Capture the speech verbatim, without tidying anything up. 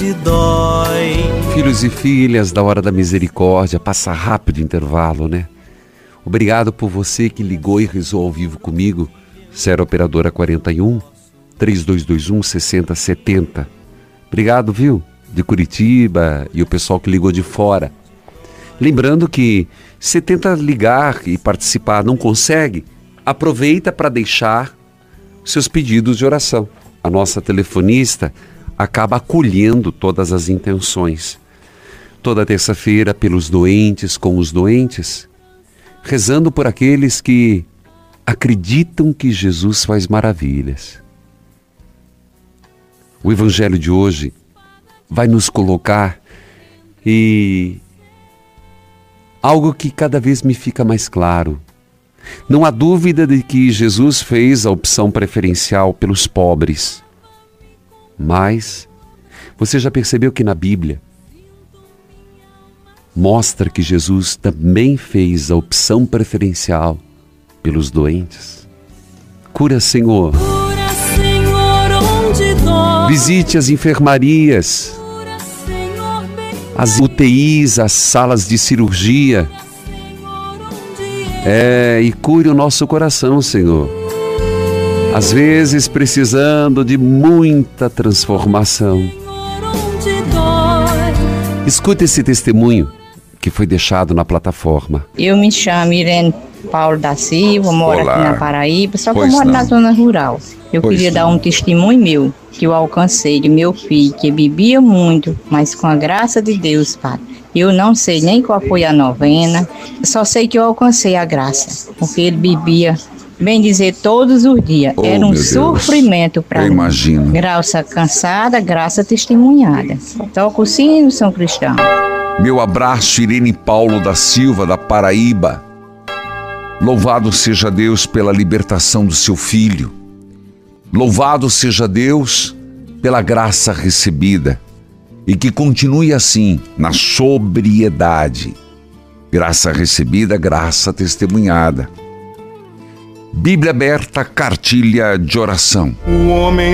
Filhos e filhas da Hora da Misericórdia, passa rápido o intervalo, né? Obrigado por você que ligou e rezou ao vivo comigo. zero Operadora quarenta e um, três dois dois um, seis zero sete zero. Obrigado, viu? De Curitiba e o pessoal que ligou de fora. Lembrando que você tenta ligar e participar, não consegue, aproveita para deixar seus pedidos de oração. A nossa telefonista acaba acolhendo todas as intenções. Toda terça-feira, pelos doentes, com os doentes, rezando por aqueles que acreditam que Jesus faz maravilhas. O Evangelho de hoje vai nos colocar e algo que cada vez me fica mais claro. Não há dúvida de que Jesus fez a opção preferencial pelos pobres. Mas você já percebeu que na Bíblia mostra que Jesus também fez a opção preferencial pelos doentes? Cura, Senhor. Cura, Senhor, onde dói. Visite as enfermarias, Cura, Senhor, bem as U T Is, as salas de cirurgia. É, e cure o nosso coração, Senhor. Às vezes precisando de muita transformação. Escuta esse testemunho que foi deixado na plataforma. Eu me chamo Irene Paulo da Silva, moro Olá. aqui na Paraíba, só que Pois eu moro não. na zona rural. Eu Pois queria dar não. um testemunho meu, que eu alcancei de meu filho, que bebia muito, mas com a graça de Deus, Padre. Eu não sei nem qual foi a novena, só sei que eu alcancei a graça, porque ele bebia, bem dizer, todos os dias. Oh, Era um meu Deus. sofrimento para Eu mim. imagino. Graça cansada, graça testemunhada. Toca o sino, São Cristão. Meu abraço, Irene Paulo da Silva, da Paraíba. Louvado seja Deus pela libertação do seu filho. Louvado seja Deus pela graça recebida. E que continue assim, na sobriedade. Graça recebida, graça testemunhada. Bíblia aberta, cartilha de oração. O homem